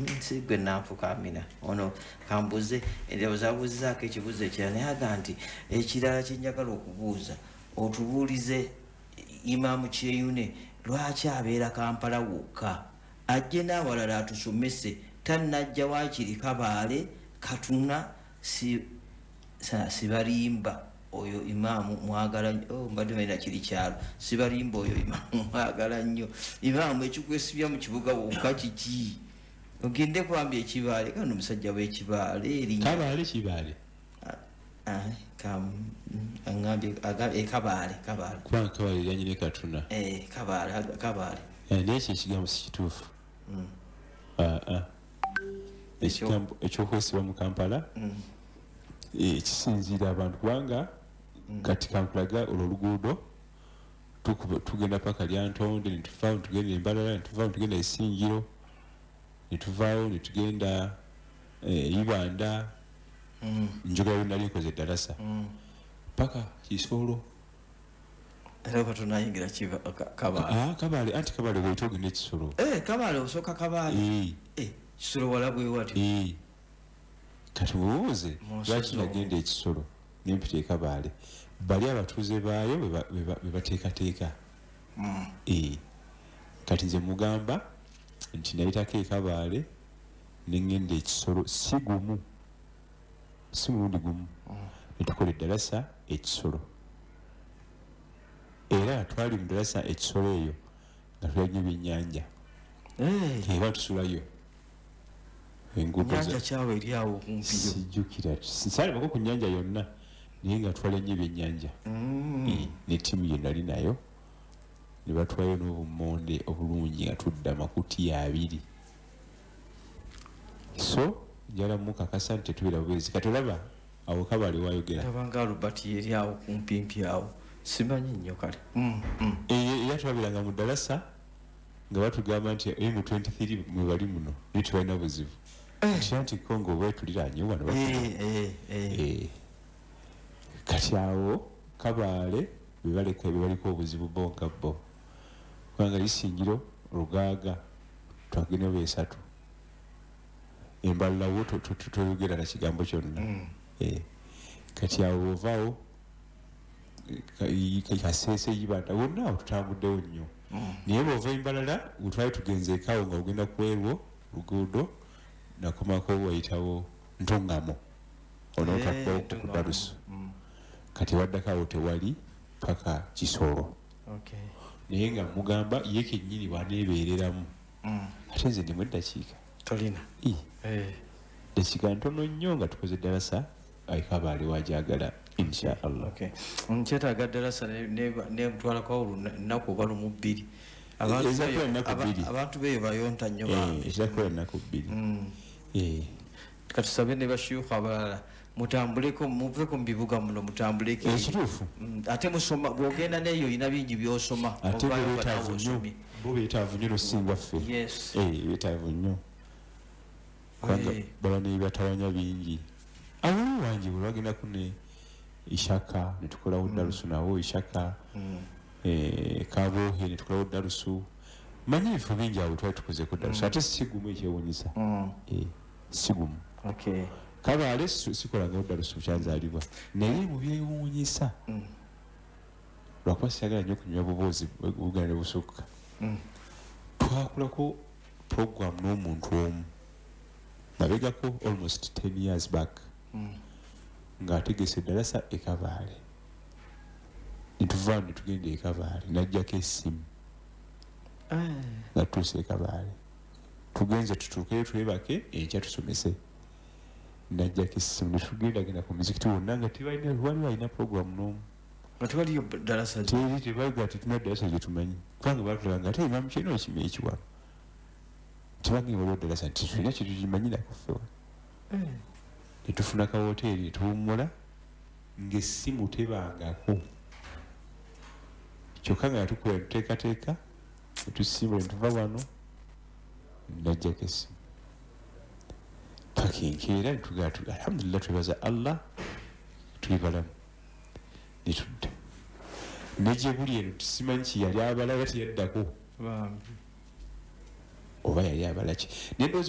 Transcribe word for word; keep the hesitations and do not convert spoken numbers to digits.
sigwe nafukamina ono kambuze endowooza abuuzizaako ekibuuzo ekirala naye aga nti ekirala kyenjagala okubuuza otubuulize Imaamu Kyeyune lwaki abeera Kampala wokka ajje n'abalala atusomese tannajja waakiri Kabaale Katuna si sibalimba oyo Imaamu mwagala nnyo oh, mbadde mena kiri kyalo sibalimba oyo Imaamu mwagala nnyo Imaamu ekikwesibya mu kibuga wokka kiki ogende kwambya ekibaale kano omusajja w'ekibaale eri Kabaale kibaale ah kam angambye e Kabaale Kabaale kwa Kabaale yanyine Katuna eh Kabaale Kabaale eh n'ekyo ekigambo sikituufu mm. ah ah ekigambo ekyokwesibwa mu Kampala mm. ekisinziira abantu kubanga mm. kati kankulaga olwo oluguudo tugenda paka Lyantonde nituvaawo tugenda Embalala nituvaawo tugenda Isingiro nituvaawo nitugenda eh, Ibanda mm. njogera bwe nali nkoze eddarasa mm. paka Kisolo era ko tunayingira kiba Kabaale ah Kabaale anti Kabaale weyita ogenda Ekisolo eh Kabaale osooka Kabaale eh eh Kisolo wala bwe wati eh kati wowoze lwaki nagenda Ekisolo nempita e Kabaale bali abatuuze baayo bwe bateekateeka mm. eh kati nze mugamba nti nayitako e Kabaale nengenda Ekisolo si gumu si mulundi gumu mm. netukola eddarasa Ekisolo era twali mu ddarasa Ekisolo eyo nga tulanye ebyennyanja eh era tusulayo ennyanja kyawe eri awo kumpi sijjukira sisaalibako ku nnyanja yonna naye nga twalanye ebyennyanja mm. ne ttiimu ye nali nayo ne batwayo n'obummonde obulungi nga tudda makutiya abiri so njala mukakasa nti tetubeera bubeezi kati olaba awo Kabaale wayogera abanga Albert yeri awo kumpimpi awo simanyi nnyo kale mm. mm. era twabeeranga mu ddarasa nga batugamba nti emu twenty-three mwe bali muno naye tebalina buzibu nti anti Congo bwetuliranye wano kati awo Kabaale bebaleka bebaliko obuzibu bonga bo kubanga Isingiro Lugaaga twagenda beesatu Embalala wo toyogera na kigambo kyonna kati awo ovaawo Kasese Ibanda wonna awo tutambuddewo nnyo naye bw'ova Embalala wetwali tugenze ekaawo nga ogenda kwerwo luguudo nakomako wayitawo Ntongamo onootappa ku Darusu kati waddakaawo tewali paka Kisolo naye nga mugamba ye kennyini bwaneebeereramu ate nze ndimu eddakiika tolina eddakiika ntono nnyo nga tukoze eddarasa e Kabaale wajagala insha Allah nkyetaaga ddarasa nemutwalako olunaku oba lumu bbiri abantu beyo bayonta nnyo ekirakola ennaku bbiri katusabe ne bashiyuka abalala mutambuleko muveko mu bibuga muno mutambuleko ekituufu ate musoma bwogenda neyo olina bingi byosoma ate beetaavu nnyo bo beetaavu nnyo nosinga ffe beetaavu nnyo kubanga baba nebibatawanya bingi abamu wangi bwe bagendako ne Ishaka netukolawo Darusu nawo Ishaka Kabohe netukolawo Darusu manyi ebifo bingi awo twali tukozeko Darusu ate sigumu ekyewuunyisa sigumu Kabaale sikolangawo Darusu bukyanzaalibwa naye mu byewuunyisa lwakuba siyagala nnyo okunywa buboozi bugana ne busukka twakolako program n'omuntu omu nabegako almost ten years back ng'ategese eddarasa e Kabaale nituvaawo netugenda e Kabaale najjako essimu nga tutuuse e Kabaale tugenze tutuukeyo twebake enkya tusomese najjako essimu netugendagenda ku muzikiti wonna nga tewaliwo alina programu n'omu tewaliyo ddarasa teri tebaga ti tulina ddarasa gye tumanyi kubanga batulaba nga ate Imaamu Kyeyune okimya ekiwano tebagenda waliwo ddarasa nti tulina kye tukimanyirako ffe netufuna ka hoteeri netuwummula ng'essimu tebangako kyokka nga tukola tuteekateeka netusimbula netuva wano najjako essimu paka enkeera netugala alhamdulillah twebaza Allah tuli balamu netudda negye buli eno tusimanyi kiyali abala era teyaddako oba yali abala ki